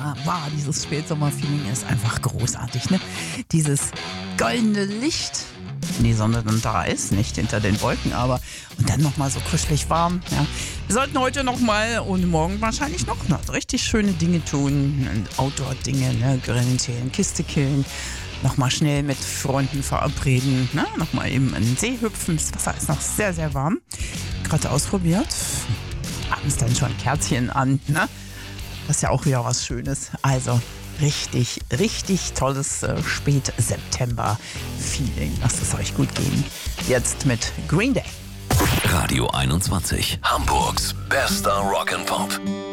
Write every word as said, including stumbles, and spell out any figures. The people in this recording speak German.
ja, wow, dieses Spätsommerfeeling ist einfach großartig, ne? Dieses goldene Licht, wenn die Sonne dann da ist, nicht hinter den Wolken, aber und dann nochmal so kuschelig warm, ja. Wir sollten heute nochmal und morgen wahrscheinlich noch, noch richtig schöne Dinge tun, Outdoor-Dinge, ne? Grillen, zählen, Kiste killen, nochmal schnell mit Freunden verabreden, ne? Nochmal eben in den See hüpfen, das Wasser ist noch sehr, sehr warm, gerade ausprobiert, abends dann schon Kerzchen an, ne? Das ist ja auch wieder was Schönes, also richtig, richtig tolles äh, Spät-September-Feeling. Lasst es euch gut gehen. Jetzt mit Green Day. Radio einundzwanzig, Hamburgs bester Rock'n'Pop.